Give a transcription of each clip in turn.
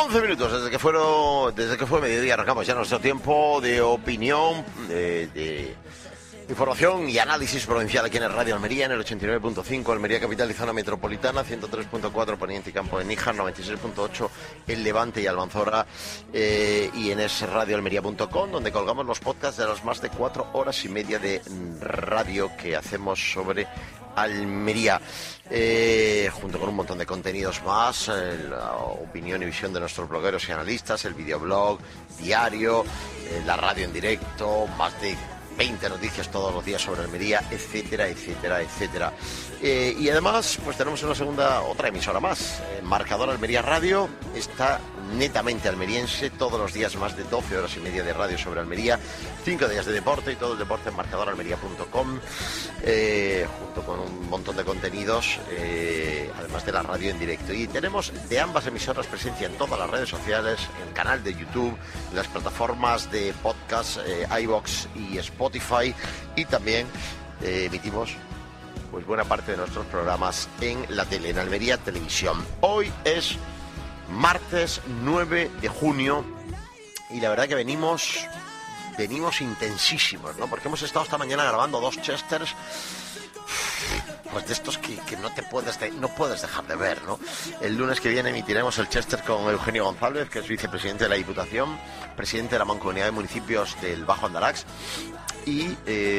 11 minutos desde que fue mediodía. Arrancamos ya nuestro tiempo de opinión, de información y análisis provincial aquí en el Radio Almería, en el 89.5, Almería capital y zona metropolitana, 103.4 Poniente y Campo de Níjar, 96.8 el Levante y Almanzora, y en radioalmería.com, donde colgamos los podcasts de las más de 4 horas y media de radio que hacemos sobre Almería, junto con un montón de contenidos más, la opinión y visión de nuestros blogueros y analistas, el videoblog diario, la radio en directo, más de 20 noticias todos los días sobre Almería, etcétera, etcétera, etcétera. Y además, pues tenemos otra emisora más, Marcador Almería Radio, está netamente almeriense, todos los días más de 12 horas y media de radio sobre Almería, 5 días de deporte y todo el deporte en marcadoralmería.com, junto con un montón de contenidos, además de la radio en directo. Y tenemos de ambas emisoras presencia en todas las redes sociales, en el canal de YouTube, en las plataformas de podcast, iVoox y Spotify, y también emitimos pues buena parte de nuestros programas en la tele, en Almería Televisión. Hoy es martes 9 de junio y la verdad que venimos intensísimos, ¿no? Porque hemos estado esta mañana grabando 2 Chesters, pues de estos que no puedes dejar de ver, ¿no? El lunes que viene emitiremos el Chester con Eugenio González, que es vicepresidente de la Diputación, presidente de la Mancomunidad de Municipios del Bajo Andarax y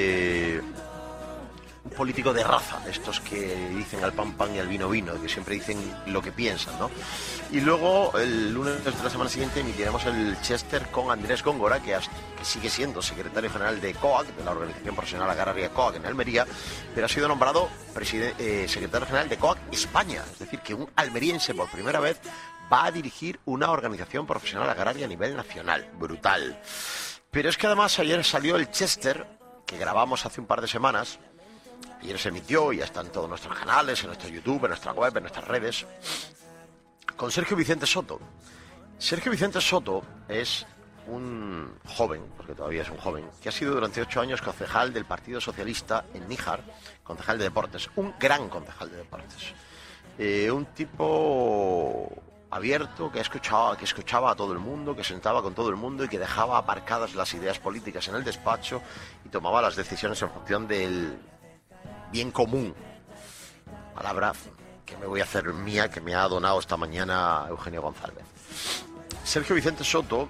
un político de raza, de estos que dicen al pan pan y al vino vino, que siempre dicen lo que piensan, ¿no? Y luego el lunes de la semana siguiente emitiremos el Chester con Andrés Góngora, que sigue siendo secretario general de COAC, de la Organización Profesional Agraria COAC en Almería, pero ha sido nombrado secretario general de COAC España, es decir, que un almeriense por primera vez va a dirigir una organización profesional agraria a nivel nacional. Brutal. Pero es que además ayer salió el Chester, que grabamos hace un par de semanas. Ayer se emitió y ya está en todos nuestros canales, en nuestro YouTube, en nuestra web, en nuestras redes, con Sergio Vicente Soto. Sergio Vicente Soto es un joven, porque todavía es un joven, que ha sido durante 8 años concejal del Partido Socialista en Níjar, concejal de deportes, un gran concejal de deportes. Un tipo abierto, que escuchaba a todo el mundo, que sentaba con todo el mundo y que dejaba aparcadas las ideas políticas en el despacho y tomaba las decisiones en función del bien común, palabra que me voy a hacer mía, que me ha donado esta mañana Eugenio González. Sergio Vicente Soto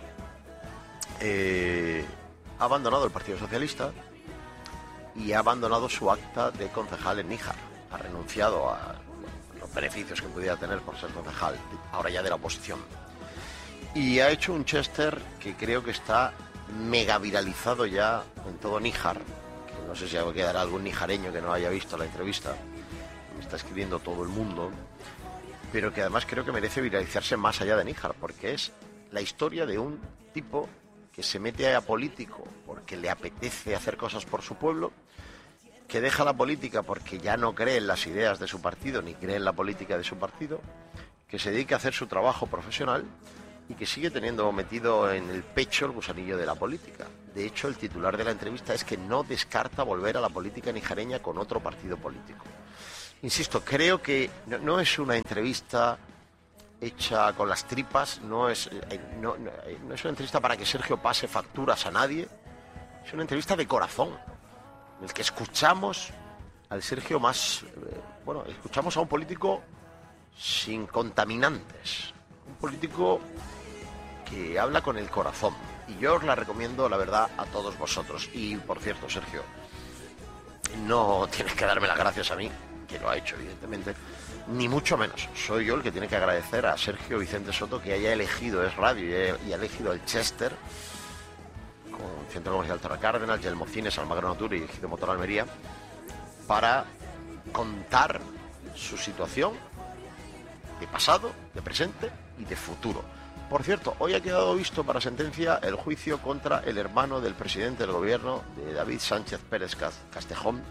ha abandonado el Partido Socialista y ha abandonado su acta de concejal en Níjar. Ha renunciado a los beneficios que pudiera tener por ser concejal, ahora ya de la oposición. Y ha hecho un Chester que creo que está mega viralizado ya en todo Níjar. No sé si quedará algún nijareño que no haya visto la entrevista. Me está escribiendo todo el mundo. Pero que además creo que merece viralizarse más allá de Níjar, porque es la historia de un tipo que se mete a político porque le apetece hacer cosas por su pueblo, que deja la política porque ya no cree en las ideas de su partido ni cree en la política de su partido, que se dedica a hacer su trabajo profesional y que sigue teniendo metido en el pecho el gusanillo de la política. De hecho, el titular de la entrevista es que no descarta volver a la política nijareña con otro partido político. Insisto, creo que no es una entrevista hecha con las tripas, no es una entrevista para que Sergio pase facturas a nadie, es una entrevista de corazón, en el que escuchamos al Sergio más... escuchamos a un político sin contaminantes, un político que habla con el corazón. Y yo os la recomiendo, la verdad, a todos vosotros. Y, por cierto, Sergio, no tienes que darme las gracias a mí, que lo ha hecho, evidentemente, ni mucho menos. Soy yo el que tiene que agradecer a Sergio Vicente Soto que haya elegido Es Radio y ha elegido el Chester, con Centro Comercial Torre Cárdenas, Yelmo Cines, Almagro Natura y Ejido Motor Almería, para contar su situación de pasado, de presente y de futuro. Por cierto, hoy ha quedado visto para sentencia el juicio contra el hermano del presidente del gobierno, de David Sánchez Pérez Castejón.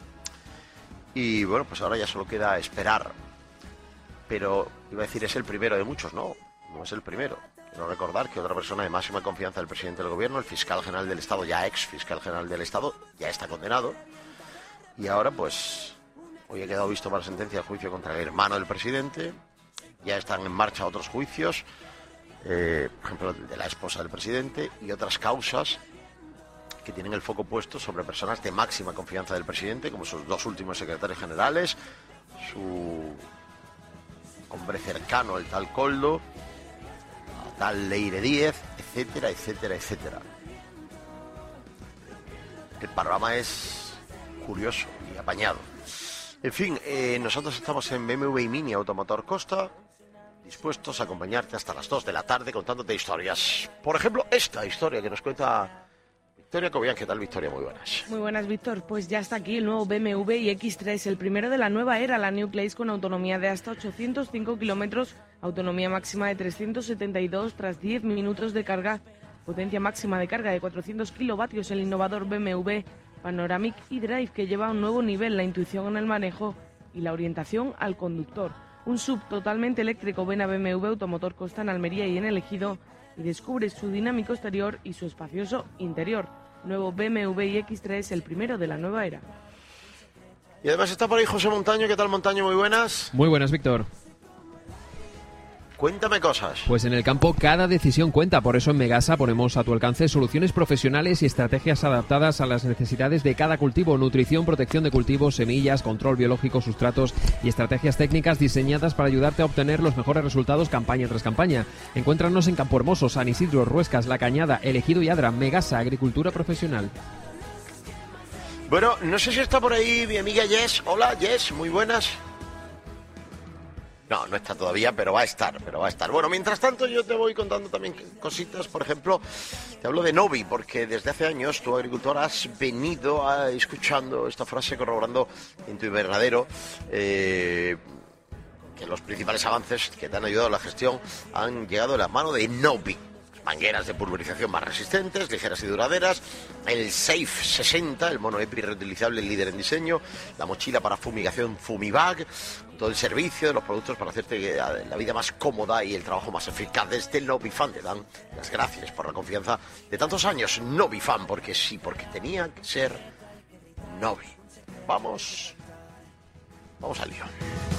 Y bueno, pues ahora ya solo queda esperar. Pero iba a decir, es el primero de muchos, no es el primero. Quiero recordar que otra persona de máxima confianza del presidente del gobierno, el fiscal general del Estado, ya ex fiscal general del Estado, ya está condenado. Y ahora pues, hoy ha quedado visto para sentencia el juicio contra el hermano del presidente. Ya están en marcha otros juicios. por ejemplo, de la esposa del presidente, y otras causas que tienen el foco puesto sobre personas de máxima confianza del presidente, como sus 2 últimos secretarios generales, su hombre cercano, el tal Koldo, a tal Leire Díez, etcétera, etcétera, etcétera. El panorama es curioso y apañado. En fin, nosotros estamos en BMW y Mini Automotor Costa, dispuestos a acompañarte hasta las 2 de la tarde contándote historias. Por ejemplo, esta historia que nos cuenta Victoria Cobian. ¿Qué tal, Victoria? Muy buenas. Muy buenas, Víctor. Pues ya está aquí el nuevo BMW iX3, el primero de la nueva era, la New Class, con autonomía de hasta 805 kilómetros, autonomía máxima de 372 tras 10 minutos de carga, potencia máxima de carga de 400 kilovatios, el innovador BMW Panoramic eDrive, que lleva a un nuevo nivel la intuición en el manejo y la orientación al conductor. Un SUV totalmente eléctrico. Ven a BMW Automotor Costa en Almería y en El Ejido y descubre su dinámico exterior y su espacioso interior. Nuevo BMW iX3, el primero de la nueva era. Y además está por ahí José Montaño. ¿Qué tal, Montaño? Muy buenas. Muy buenas, Víctor. Cuéntame cosas. Pues en el campo cada decisión cuenta, por eso en Megasa ponemos a tu alcance soluciones profesionales y estrategias adaptadas a las necesidades de cada cultivo, nutrición, protección de cultivos, semillas, control biológico, sustratos y estrategias técnicas diseñadas para ayudarte a obtener los mejores resultados campaña tras campaña. Encuéntranos en Campo Hermoso, San Isidro, Ruescas, La Cañada, El Ejido y Adra. Megasa, agricultura profesional. Bueno, no sé si está por ahí mi amiga Jess. Hola, Jess, muy buenas. No, no está todavía, pero va a estar. Bueno, mientras tanto yo te voy contando también cositas. Por ejemplo, te hablo de Novi, porque desde hace años tu agricultor has venido escuchando esta frase, corroborando en tu invernadero que los principales avances que te han ayudado a la gestión han llegado de la mano de Novi. Mangueras de pulverización más resistentes, ligeras y duraderas, el Safe 60, el mono EPI reutilizable líder en diseño, la mochila para fumigación Fumibag, todo el servicio de los productos para hacerte la vida más cómoda y el trabajo más eficaz. Desde Novifan te dan las gracias por la confianza de tantos años. Novifan, porque sí, porque tenía que ser Novi. Vamos al lío.